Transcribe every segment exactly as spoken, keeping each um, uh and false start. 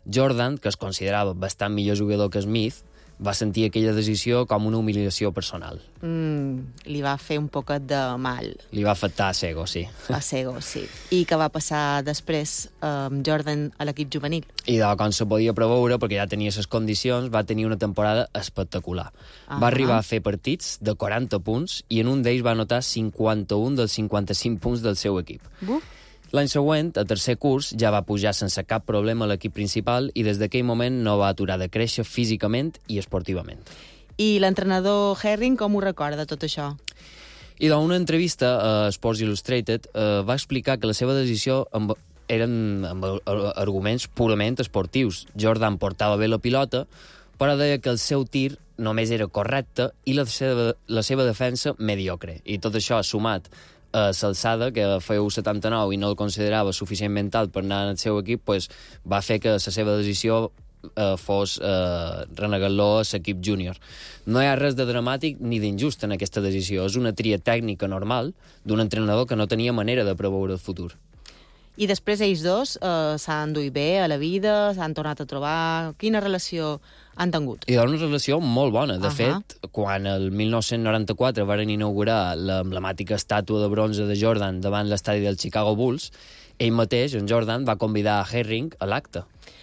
Jordan, que es considerava bastant millor jugador que Smith, va sentir aquella decisió com una humiliació personal. Mm, li va fer un poquet de mal. Li va afectar a Sego, sí. A Sego, sí. I què va passar després amb Jordan a l'equip juvenil? I de com se podia preveure, perquè ja tenia les condicions, va tenir una temporada espectacular. Ah. Va arribar a fer partits de quaranta punts i en un d'ells va anotar cinquanta-un dels cinquanta-cinc punts del seu equip. Uh. L'any següent, a tercer curs, ja va pujar sense cap problema a l'equip principal i des d'aquell moment no va aturar de créixer físicament i esportivament. I l'entrenador Herring com ho recorda, tot això? I d'una entrevista a Sports Illustrated eh, va explicar que la seva decisió amb, eren amb arguments purament esportius. Jordan portava bé la pilota, però deia que el seu tir només era correcte i la seva, la seva defensa mediocre. I tot això sumat a l'alçada, que feia un setanta-nou i no el considerava suficientment alt per anar al seu equip, pues, va fer que la seva decisió eh, fos eh, renegar-lo a l'equip júnior. No hi ha res de dramàtic ni d'injust en aquesta decisió. És una tria tècnica normal d'un entrenador que no tenia manera de preveure el futur. I després ells dos eh, s'han duit bé a la vida, s'han tornat a trobar... Quina relació han tingut? I hi ha una relació molt bona. De uh -huh. fet, quan el mil nou-cents noranta-quatre varen inaugurar l'emblemàtica estàtua de bronze de Jordan davant l'estadi dels Chicago Bulls, ell mateix, en Jordan, va convidar a Herring a l'acte.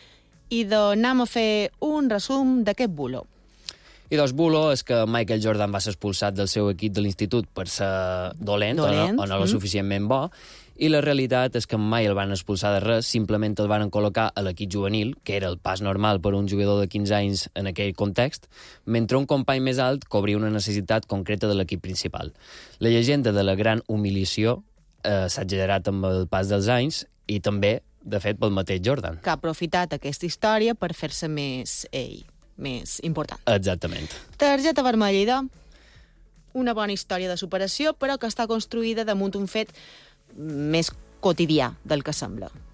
I d'anem a fer un resum d'aquest bulo. I doncs bulo és que Michael Jordan va ser expulsat del seu equip de l'institut per ser dolent, dolent. o no, o no mm. suficientment bo, i la realitat és que mai el van expulsar de res, simplement el van col·locar a l'equip juvenil, que era el pas normal per a un jugador de quinze anys en aquell context, mentre un company més alt cobria una necessitat concreta de l'equip principal. La llegenda de la gran humiliació eh, s'ha generat amb el pas dels anys i també, de fet, pel mateix Jordan. Que ha aprofitat aquesta història per fer-se més ell, més important. Exactament. Targeta vermella, una bona història de superació, però que està construïda damunt un fet més quotidià del que sembla.